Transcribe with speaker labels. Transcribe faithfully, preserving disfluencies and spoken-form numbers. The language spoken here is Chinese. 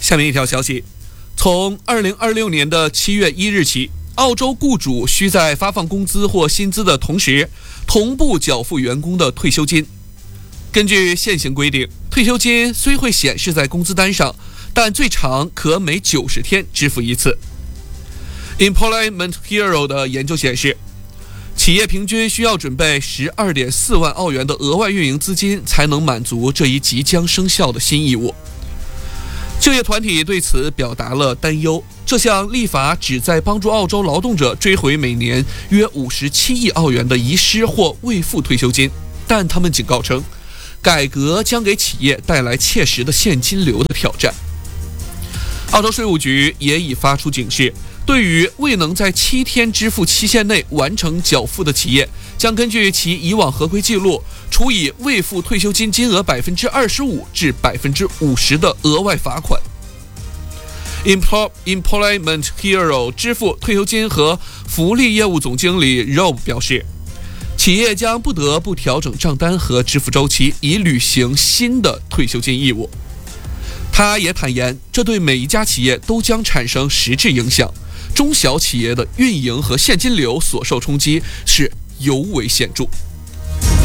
Speaker 1: 下面一条消息，从二零二六年的七月一日起，澳洲雇主需在发放工资或薪资的同时，同步缴付员工的退休金。根据现行规定，退休金虽会显示在工资单上，但最长可每九十天支付一次。Employment Hero 的研究显示，企业平均需要准备 十二点四万澳元的额外运营资金，才能满足这一即将生效的新义务。就业团体对此表达了担忧，这项立法旨在帮助澳洲劳动者追回每年约五十七亿澳元的遗失或未付退休金，但他们警告称，改革将给企业带来切实的现金流的挑战。澳洲税务局也已发出警示，对于未能在七天支付期限内完成缴付的企业，将根据其以往合规记录，处以未付退休金金额百分之二十五至百分之五十的额外罚款。Employment Hero 支付退休金和福利业务总经理 Rob 表示，企业将不得不调整账单和支付周期，以履行新的退休金义务。他也坦言，这对每一家企业都将产生实质影响，中小企业的运营和现金流所受冲击是尤为显著。